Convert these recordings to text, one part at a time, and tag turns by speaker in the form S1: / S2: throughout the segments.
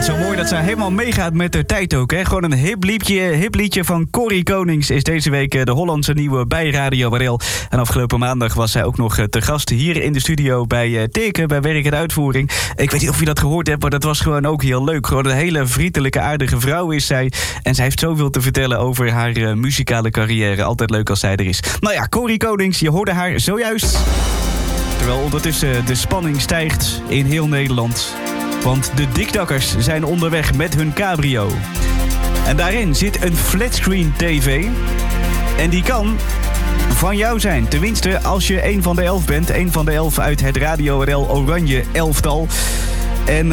S1: het zo mooi dat zij helemaal meegaat met de tijd ook. Hè? Gewoon een hip liedje van Corrie Konings is deze week de Hollandse nieuwe bij Radio Warel. En afgelopen maandag was zij ook nog te gast hier in de studio bij Teken, bij Werk en Uitvoering. Ik weet niet of je dat gehoord hebt, maar dat was gewoon ook heel leuk. Gewoon een hele vriendelijke, aardige vrouw is zij. En zij heeft zoveel te vertellen over haar muzikale carrière. Altijd leuk als zij er is. Nou ja, Corrie Konings, je hoorde haar zojuist. Terwijl ondertussen de spanning stijgt in heel Nederland. Want de dikdakkers zijn onderweg met hun cabrio. En daarin zit een flatscreen tv. En die kan van jou zijn. Tenminste, als je een van de 11 bent. Een van de 11 uit het Radio RL Oranje elftal. En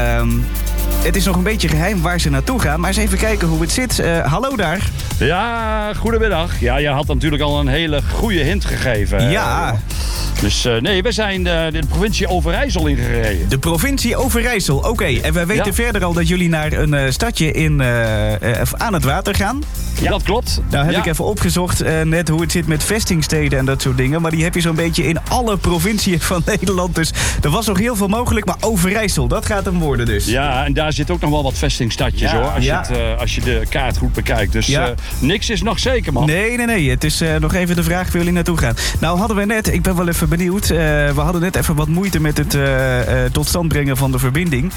S1: het is nog een beetje geheim waar ze naartoe gaan. Maar eens even kijken hoe het zit. Hallo daar.
S2: Ja, goedemiddag. Ja, je had natuurlijk al een hele goede hint gegeven.
S1: Ja.
S2: Dus nee, we zijn de provincie Overijssel ingereden.
S1: De provincie Overijssel, oké. En wij weten verder al dat jullie naar een stadje aan het water gaan.
S2: Ja, dat klopt.
S1: Nou heb ik even opgezocht net hoe het zit met vestingsteden en dat soort dingen. Maar die heb je zo'n beetje in alle provinciën van Nederland. Dus er was nog heel veel mogelijk. Maar Overijssel, dat gaat hem worden dus.
S2: Ja, en daar zit ook nog wel wat vestingstadjes hoor. Als je de kaart goed bekijkt. Dus niks is nog zeker, man.
S1: Nee. Het is nog even de vraag waar jullie naartoe gaan. Nou hadden we net, ik ben wel even benieuwd. We hadden net even wat moeite met het tot stand brengen van de verbinding.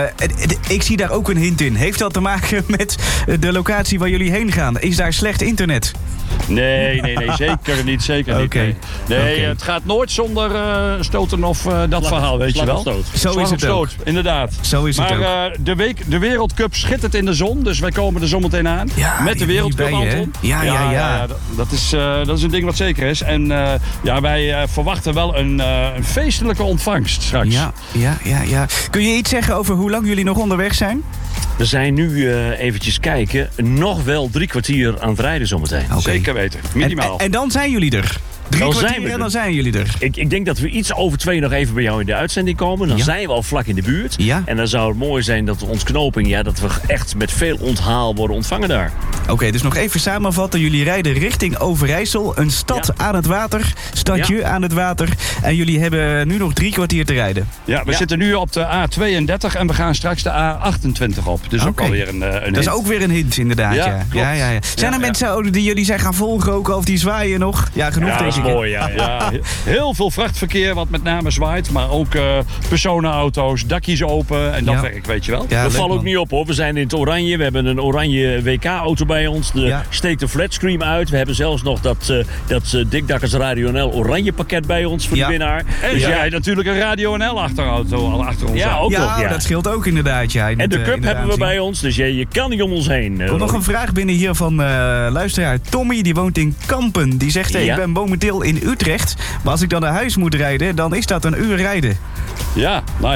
S1: Ik zie daar ook een hint in. Heeft dat te maken met de locatie waar jullie heen gaan? Is daar slecht internet?
S2: Nee, zeker niet, zeker niet. Nee, het gaat nooit zonder stoten of dat verhaal, weet je wel.
S1: Zo is het ook.
S2: Inderdaad.
S1: Zo is het ook.
S2: Maar de Wereldcup schittert in de zon, dus wij komen er zometeen aan. Ja, met de Wereldcup, Anton.
S1: Ja.
S2: Dat is een ding wat zeker is. En wij verwachten wel een feestelijke ontvangst straks.
S1: Ja. Kun je iets zeggen over hoe lang jullie nog onderweg zijn?
S3: We zijn nu eventjes kijken. Nog wel 3 kwartier aan het rijden zometeen.
S1: Okay.
S2: Zeker weten. Minimaal.
S1: En dan zijn jullie er. 3 kwartier en dan zijn jullie er.
S3: Ik denk dat we iets over 2 nog even bij jou in de uitzending komen. Dan zijn we al vlak in de buurt. Ja. En dan zou het mooi zijn dat ons knoping, dat we echt met veel onthaal worden ontvangen daar.
S1: Oké, dus nog even samenvatten. Jullie rijden richting Overijssel. Een stad aan het water. Stadje aan het water. En jullie hebben nu nog 3 kwartier te rijden.
S2: Ja, we zitten nu op de A32 en we gaan straks de A28 op. Dus ook alweer een hint.
S1: Dat is ook weer een hint, inderdaad. Ja. Zijn er mensen die jullie zijn gaan volgen ook, of die zwaaien nog? Ja, genoeg tegen.
S3: Mooi,
S2: ja. Heel veel vrachtverkeer wat met name zwaait. Maar ook personenauto's, dakjes open en dat werk, weet je wel.
S3: Ja, dat valt ook niet op hoor. We zijn in het oranje. We hebben een oranje WK-auto bij ons. Steekt de flatscreen uit. We hebben zelfs nog dat Dikdakkers Radio NL oranje pakket bij ons voor de winnaar.
S2: En dus jij natuurlijk een Radio NL achterauto al achter ons.
S3: Ja, ook nog. Ja,
S1: dat scheelt ook inderdaad.
S3: En de cup hebben we bij ons. Dus je kan niet om ons heen.
S1: Er komt nog een vraag binnen hier van luisteraar Tommy. Die woont in Kampen. Die zegt, ik ben momenteel in Utrecht. Maar als ik dan naar huis moet rijden, dan is dat een uur rijden.
S2: Ja, nou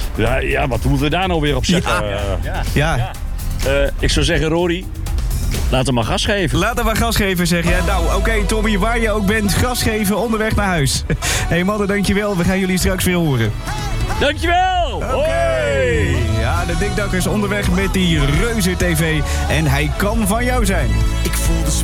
S2: ja. Wat moeten we daar nou weer op zeggen?
S1: Ja.
S3: Ik zou zeggen, Rory, laat hem maar gas geven.
S1: Laat hem maar gas geven, zeg je. Nou, oké, Tommy, waar je ook bent, gas geven onderweg naar huis. Hé mannen, dankjewel. We gaan jullie straks weer horen.
S3: Dankjewel!
S1: Oké. Ja, de Dikdakkers onderweg met die reuze tv. En hij kan van jou zijn. Ik voel de